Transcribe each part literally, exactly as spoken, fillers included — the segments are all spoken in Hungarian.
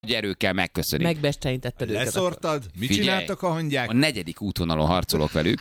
erőkkel megköszönik. Megbestenítetted őket. Leszortad? Mit Figyelj, csináltak a hangyák? A negyedik útvonalon harcolok velük.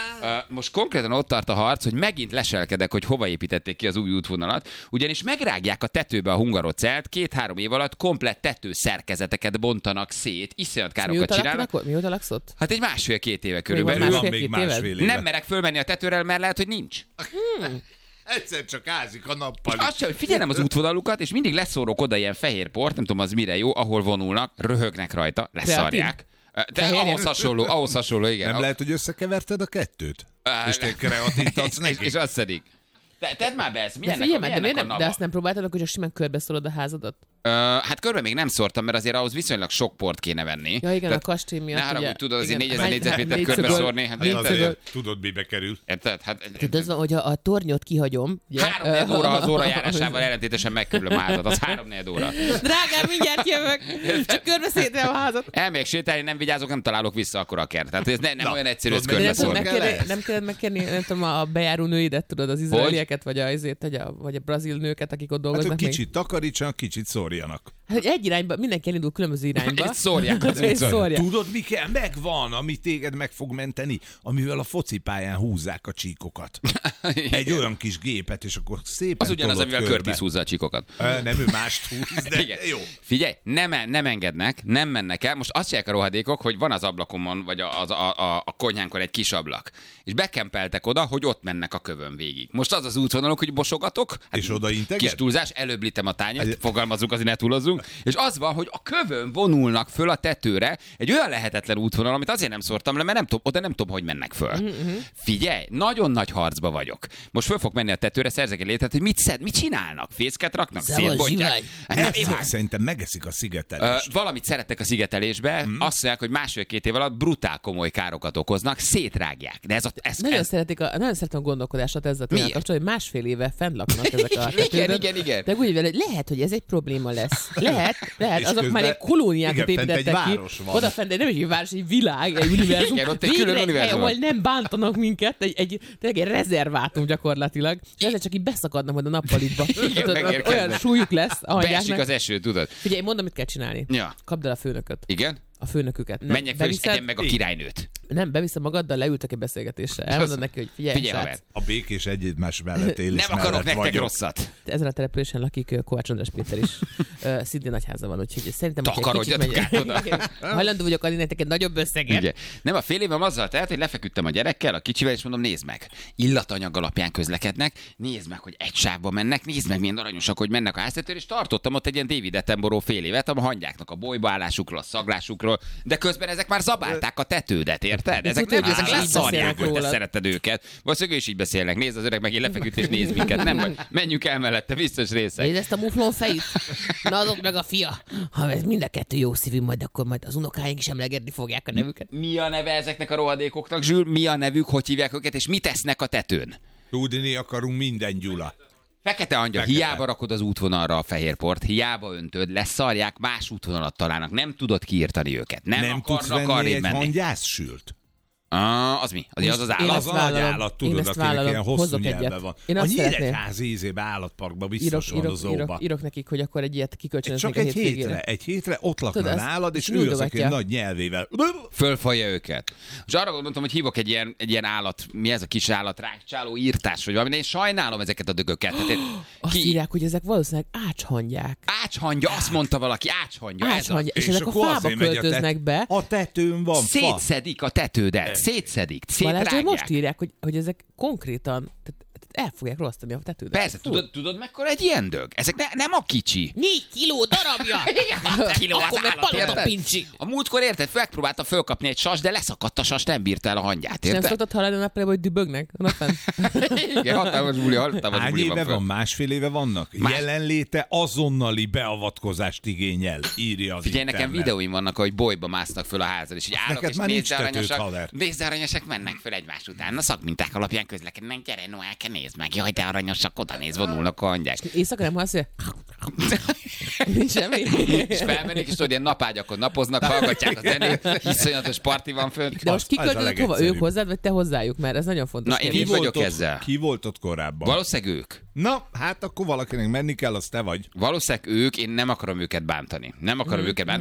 Most konkrétan ott tart a harc, hogy megint leselkedek, hogy hova építették ki az új útvonalat, ugyanis megrágják a tetőbe a hungarocelt, két-három év alatt komplett tetőszerkezeteket bontanak szét, iszonyat károkat csinálnak. Mióta laksz ott? Hát egy másfél-két éve Még körülbelül. van Van még másfél éve. Nem merek fölmenni a tetőre, mert lehet, hogy nincs. Hmm. Egyszer csak ázik a nappal. Azt sem, hogy figyelem az útvonalukat, és mindig leszórok oda ilyen fehér port, nem tudom az mire jó, ahol vonulnak, röhögnek rajta, leszarják. De ahhoz hasonló, ahhoz hasonló, igen. Nem lehet, hogy összekeverted a kettőt? És te kreatint adsz és, neki? és azt szedik. Te, tedd már be ezt, De milyennek, figyelj a, már, de, milyennek miért a nem, nava? de azt nem próbáltad, hogy csak simán körbeszólod a házadat? Ö, hát körbe még nem szórtam, mert azért ahhoz viszonylag sok port kéne venni. Ja igen, Tehát a kastély miatt. ne haragudj, ugye, tudod, azért igen. négyezer Hány- négyzetméter négy körbe szögöl- szórni. Hát négy azért- szögöl- Tudod, mibe kerül? Érted? Hát, Tudod, az van, hogy a, a tornyot kihagyom. Ugye? három óra az óra járásával ellentétesen megkerül a házat, az három óra. Drágám, mindjárt jövök. Csak körbeszédem a házat. Elmegyek sétálni, nem vigyázok, nem találok vissza akkor a kert. Tehát ez ne, nem Na, olyan egyszerű ezt tudod, De nem, Körbe tudod szólni. körbeszórni. megkérni, nem kellett megkérni, nem tudom, a bejáró nőidet, tudod, az izraelieket, vagy a, azért, vagy a, vagy a brazil nőket, akik ott Hát, dolgoznak. hogy még. kicsit takarítsanak, kicsit szórjanak. Hát, hogy egy irányba, mindenki elindul különböző irányba. És szórják az És utcán. szórják. Tudod, mi kell? Megvan, ami téged meg fog menteni, amivel a focipályán húzzák a csíkokat. Egy olyan kis gépet, és akkor szépen Az ugyanaz, tolod amivel körbe. Curtis húzza a csikokat. Ö, Nem, ő mást húz, de Igen. jó. Figyelj, nem, nem engednek, nem mennek el. Most azt csinálják a rohadékok, hogy van az ablakomon, vagy a, a, a, a konyhánkon egy kis ablak. És bekempeltek oda, hogy ott mennek a kövön végig. Most az az útvonalok, hogy bosogatok. Hát És oda integed? Kis túlzás, előbb litem a tányért, Ez- fogalmazunk, azért ne túlozzunk. És az van, hogy a kövön vonulnak föl a tetőre egy olyan lehetetlen útvonal, amit azért nem szórtam le, mert nem tudom, oda nem tudom, hogy mennek föl. Mm-hmm. Figyelj, nagyon nagy harcba vagyok. Most föl fog menni a tetőre, szerzek egy létet, hogy mit, szed, mit csinálnak? Fészket raknak? Szavas Szétbontják? zsivány. Hát nem, Ezek imádom. szerintem megeszik a Ö, szigetelést. valamit szerettek a szigetelésbe, mm. azt mondják, hogy másfél-két év alatt brutál komoly károkat okoznak, szétrágják. De ez a... Ez, Nagyon, ez... szeretik a, nagyon szeretem a gondolkodását ezzel a Miért? kapcsolatban, hogy másfél éve fenn laknak ezek a Igen, tetőben. igen, igen. De úgy vele, hogy lehet, hogy ez egy probléma lesz. Lehet, lehet, És azok közben- már egy kolóniákat igen, fent egy építettek ki. város van. Oda fent, de nem egy város, egy világ, egy univerzum. Igen, ott egy Végre külön egy hely, univerzum ahol van. nem bántanak minket, egy, egy, tényleg egy rezervátum gyakorlatilag. És ezzel csak így beszakadnak majd a nappalitba. Tudod, megérkeznek. olyan súlyuk lesz a Beesik hangyáknak. az eső, tudod? Figyelj, én mondom, mit kell csinálni. Ja. Kapd el a főnököt. Igen? A főnöküket. Nem, Menjek fel, és beviszed- egyen meg a királynőt. Nem, beviszem magaddal, leültek egy beszélgetésre. Elmondod neki, hogy figyelj, Figyelj, srác, haver. A békés egymás mellett élés Nem akarok mellett nektek vagyok. rosszat. ezen a településen lakik ö, Kovács András Péter is. Ö, Szintén nagyháza van, úgyhogy szerintem, hogy egy Takarodjatok kicsit át oda. Igen. Hajlandó vagyok adni nektek egy nagyobb összeget. Igen. Nem, a fél évem azzal telt, hogy lefeküdtem a gyerekkel, a kicsivel, és mondom, nézd meg. Illatanyag alapján közlekednek, nézd meg, hogy egy sávban mennek, nézd meg, milyen aranyosak, hogy mennek a háztetőre, és tartottam ott egy ilyen David Attenborough fél évet, a hangyáknak a bolybaállásukról, a szaglásukról, de közben ezek már zabálták a tetődet, érted? Ezek tudod, nem, hogy ezek ezek így leszarják, beszélnek hogy te rólad. szereted őket. Valószínűleg ő is így beszélnek. Nézd, az öreg megint lefeküdt, és néz minket. Nem baj, menjünk el mellette, biztos részek. Nézd ezt a muflon fejét? Na azok meg a fia. Ha ez mind a kettő jó szívű, majd akkor majd az unokáink is emlegetni fogják a nevüket. Mi a neve ezeknek a rohadékoknak, Zsül? Mi a nevük, hogy hívják őket, és mit tesznek a tetőn? Tudni akarunk minden, Gyula. Fekete angyal, Fekete. hiába rakod az útvonalra a fehér port, hiába öntöd, leszarják, más útvonalat találnak, nem tudod kiírtani őket. Nem, Nem tudsz akarnak venni arrébb egy menni. hangyásült? Ah, az mi? Az, az az Én állat? ezt Az a nagy vállalom. állat, Én tudod, ezt akinek vállalom. ilyen hosszú Hozok nyelve egyet. van. Én A azt szeretném. Nyíregyházi ízébe állatparkban Írok, biztos van írok, az írok, óba. írok nekik, hogy akkor egy ilyet kikölcsönöznek Csak a egy hétvégére. hétre, egy hétre ott lakna Tudod, azt nálad, és ő az, nyújtogatja. aki nagy nyelvével. Fölfalja őket. És arra gondoltam, hogy hívok egy ilyen, egy ilyen állat, mi ez a kis állat, rákcsáló írtás, vagy valami, de én sajnálom ezeket a dögöket. Tehát én, Azt írják, hogy ezek valószínűleg ácshangyák. Ácshangya, azt mondta valaki, ácshangya. Ez a... Ácshangya. És ezek a akkor fába azért megy a tet- költöznek be. A tetőn van fa. Szétszedik a tetődet, szétszedik, Balázs, hogy szétrágják. most írják, hogy, hogy ezek konkrétan tehát, tehát el fogják rossztani a tetődet. Persze, tudod, tudod mekkora egy ilyen dög? Ezek ne, nem a kicsi. Négy kiló darabja! hat kiló az Akkor meg állat, palota érted? pincsi. A múltkor érted, megpróbálta fölkapni egy sas, de leszakadt a sas, nem bírta el a hangyát, És nem érted? szoktad hallani a nappalában, hogy dübögnek? A napfent? Igen, hatalmas buli, hatalmas Hány buli éve van van, föl. másfél éve vannak? Más- Jelenléte azonnali beavatkozást igényel, írja az Figyelj, nekem internet. videóim vannak, hogy bolyba másznak föl a házad, és így állok, neked és már nincs nézd tetőd, aranyosak, haver. nézd aranyosak, mennek föl egymás után. A szakminták alapján közlekednek, gyere Noelke, nézd meg, jaj, de aranyosak, oda néz, vonulnak a hangyák. Éjszaka nem hallasz, hogy Nincs semmi. És felmennék, és tudod, ilyen napágyakon napoznak, hallgatják a zenét, iszonyatos parti van fönt. De most Az- az a kiköltözött hova? legegyszerűbb. Ők hozzád, vagy te hozzájuk? Mert ez nagyon fontos. Na, én kérdés. így vagyok ott, ezzel. Ki volt ott korábban? Valószínűleg ők. Na, hát akkor valakinek menni kell, az te vagy. Valószínűleg ők, én nem akarom őket bántani. Nem akarom őket bántani.